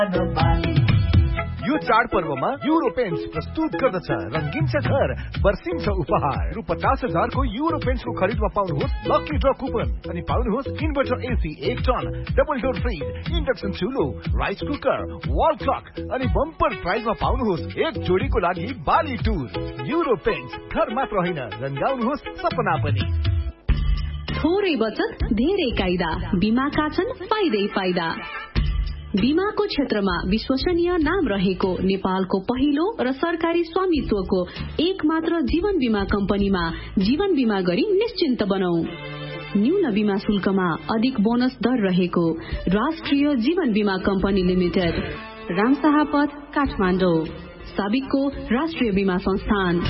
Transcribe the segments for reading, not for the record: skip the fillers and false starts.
यो चाडपर्वमा euro paints प्रस्तुत गर्दछ रंगिन्छ घर बर्सिन्छ उपहार रु 50,000 को युरो पेन्ट्स को खरिदमा पाउनुहोस् लकी ड्र कुपन अनि पाउनुहोस् inverter AC 1 ton double door fridge induction चुलो rice cooker wall clock अनि बम्पर प्राइजमा पाउनुहोस् एक जोडीको लागि बाली टुर युरो पेन्ट्स घर मात्र होइन रंगाउनुहोस् सपना पनि। थोरै बचत धेरै कायदा बीमाका छन् फाइदै फाइदा। बीमाको क्षेत्रमा विश्वसनीय नाम रहेको नेपालको पहिलो र सरकारी स्वामित्वको एक मात्र जीवन बीमा कम्पनीमा जीवन बीमा गरी निश्चिन्त बनौ। न्यून बीमा शुल्कमा अधिक बोनस दर रहेको राष्ट्रिय जीवन बीमा कम्पनी लिमिटेड, रामशाहपथ, काठमाडौँ। साबिकको राष्ट्रिय बीमा संस्थान।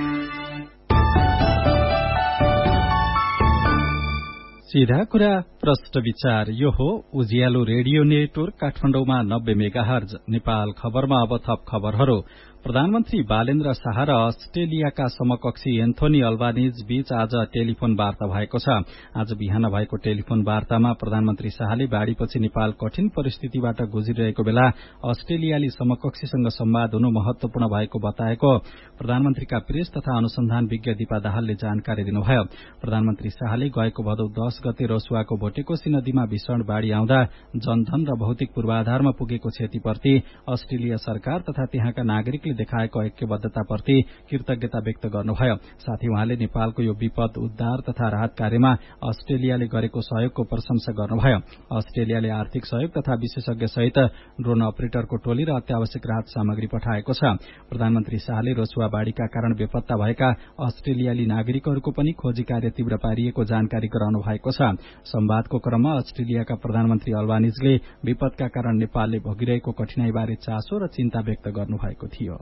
सीधा कुरा प्रश्न विचार। यो हो उज्यालो रेडियो नेटवर्क काठमाडौँमा 90 मेगाहर्ज। नेपाल खबरमा अब थप खबरहरू। प्रधानमन्त्री बालेन्द्र शाह र अस्ट्रेलियाका समकक्षी एन्थोनी अल्बानीज बीच आज टेलिफोन वार्ता भएको छ। आज बिहान भएको टेलिफोन वार्तामा प्रधानमन्त्री शाहले बाढ़ीपछि नेपाल कठिन परिस्थितिबाट गुज्रिरहेको बेला अस्ट्रेलियाली समकक्षीसँग संवाद हुनु महत्वपूर्ण भएको बताएको प्रधानमन्त्रीका प्रेस तथा अनुसन्धान विज्ञ दीपा दाहालले जानकारी दिनुभयो। प्रधानमन्त्री शाहले गएको भदौ 10 गते रसुवाको भोटेकोशी नदीमा भीषण बाढ़ी आउँदा जनधन र भौतिक पूर्वाधारमा पुगेको क्षतिप्रति अस्ट्रेलिया सरकार तथा त्यहाँका नागरिकले देखाएको ऐक्यबद्धताप्रति कृतज्ञता व्यक्त गर्नुभयो। साथै उहाँले नेपालको यो विपद उद्धार तथा राहत कार्यमा अस्ट्रेलियाले गरेको सहयोगको प्रशंसा गर्नुभयो। अस्ट्रेलियाले आर्थिक सहयोग तथा विशेषज्ञ सहित ड्रोन अपरेटरको टोली र अत्यावश्यक राहत सामग्री पठाएको छ। प्रधानमन्त्री शाहले रसुवा बाढ़ीका कारण बेपत्ता भएका अस्ट्रेलियाली नागरिकहरूको पनि खोजी कार्य तीव्र पारिएको जानकारी गराउनु भएको छ। संवादको क्रममा अस्ट्रेलियाका प्रधानमन्त्री अल्बानीजले विपदका कारण नेपालले भोगिरहेको कठिनाईबारे चासो र चिन्ता व्यक्त गर्नुभएको थियो।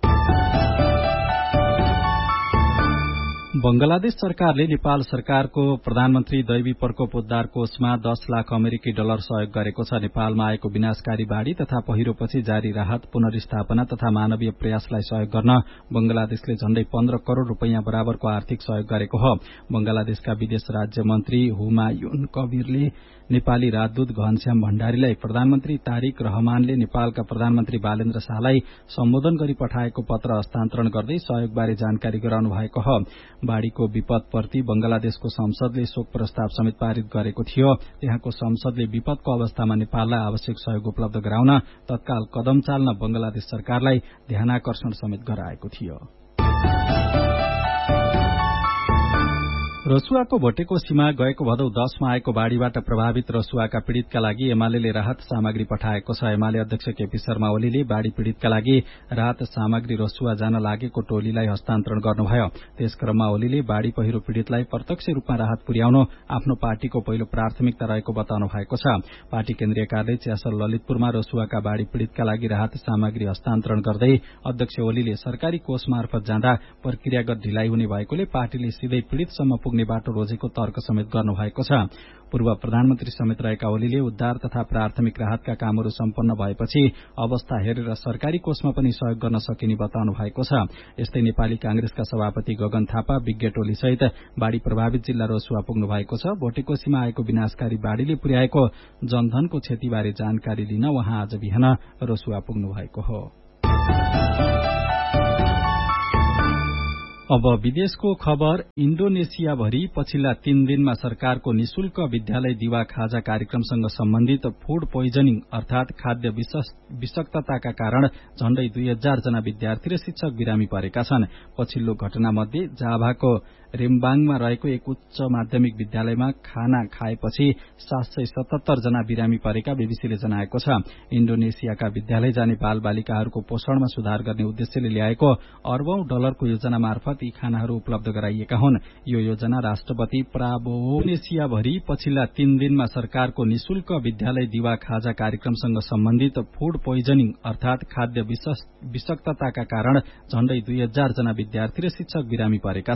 बंगलादेश सरकारले नेपाल सरकारको प्रधानमन्त्री दैवी प्रकोप उद्धार कोषमा 10 लाख अमेरिकी डलर सहयोग गरेको छ। नेपालमा आएको विनाशकारी बाढ़ी तथा पहिरोपछि जारी राहत पुनर्स्थापना तथा मानवीय प्रयासलाई सहयोग गर्न बंगलादेशले झण्डै 15 करोड़ रूपैयाँ बराबरको आर्थिक सहयोग गरेको हो। बंगलादेशका विदेश राज्य मन्त्री हुमायुन कबीरले नेपाली राजदूत घनश्याम भण्डारीलाई प्रधानमन्त्री तारिक रहमानले नेपालका प्रधानमन्त्री बालेन्द्र शाहलाई सम्बोधन गरी पठाएको पत्र हस्तान्तरण गर्दै सहयोगबारे जानकारी गराउनु भएको हो। बाढ़ीको विपदप्रति बंगलादेशको संसदले शोक प्रस्ताव समेत पारित गरेको थियो। त्यहाँको संसदले विपदको अवस्थामा नेपाललाई आवश्यक सहयोग उपलब्ध गराउन तत्काल कदम चाल्न बंगलादेश सरकारलाई ध्यानाकर्षण समेत गराएको थियो। रसुवाको भोटेकोशीमा गएको भदौ 10 मा आएको बाढ़ीबाट प्रभावित रसुवाका पीड़ितका लागि एमाले राहत सामग्री पठाएको छ। एमाले अध्यक्ष केपी शर्मा ओलीले बाढ़ी पीड़ितका लागि राहत सामग्री रसुवा जान लागेको टोलीलाई हस्तान्तरण गर्नुभयो। त्यसक्रममा ओलीले बाढ़ी पहिरो पीड़ितलाई प्रत्यक्ष रूपमा राहत पुर्याउनु आफ्नो पार्टीको पहिलो प्राथमिकता रहेको बताउनु भएको छ। पार्टी केन्द्रीय कार्यालय च्यासर ललितपुरमा रसुवाका बाढ़ी पीड़ितका लागि राहत सामग्री हस्तान्तरण गर्दै अध्यक्ष ओलीले सरकारी कोष मार्फत जाँदा प्रक्रियागत ढिलाइ हुने भएकोले पार्टीले सिधै पीड़ितसम्म बाटो रोजेको तर्क समेत गर्नुभएको छ। पूर्व प्रधानमन्त्री समेत रहेका ओलीले उद्धार तथा प्राथमिक राहतका कामहरू सम्पन्न भएपछि अवस्था हेरेर सरकारी कोषमा पनि सहयोग गर्न सकिने बताउनु भएको छ। यस्तै नेपाली कांग्रेसका सभापति गगन थापा विज्ञ टोली सहित बाढ़ी प्रभावित जिल्ला रसुवा पुग्नु भएको छ। भोटेकोशीमा आएको विनाशकारी बाढ़ीले पुर्याएको जनधनको क्षतिबारे जानकारी लिन उहाँ आज बिहान रसुवा पुग्नु भएको हो। अब विदेशको खबर। इन्डोनेसियाभरि पछिल्ला 3 दिनमा सरकारको निशुल्क विद्यालय दिवा खाजा कार्यक्रमसँग सम्बन्धित फूड पोइजनिङ अर्थात खाद्य विषाक्तताका कारण झण्डै 2000 जना विद्यार्थी र शिक्षक बिरामी परेका छन्। पछिल्लो घटनामध्ये जाभाको रेम्बाङमा रहेको एक उच्च माध्यमिक विद्यालयमा खाना खाएपछि 777 जना बिरामी परेका बीबीसीले जनाएको छ। इन्डोनेसियाका विद्यालय जाने बाल बालिकाहरूको पोषणमा सुधार गर्ने उद्देश्यले ल्याएको अर्बौं डलरको योजना मार्फत यी खानाहरू उपलब्ध गराइएका हुन्। यो योजना राष्ट्रपति प्राबोवो इन्डोनेसियाभरि पछिल्ला 3 दिनमा सरकारको निशुल्क विद्यालय दिवा खाजा कार्यक्रमसँग सम्बन्धित फूड पोइजनिङ अर्थात खाद्य विषाक्तताका कारण झण्डै 2000 जना विद्यार्थी र शिक्षक बिरामी परेका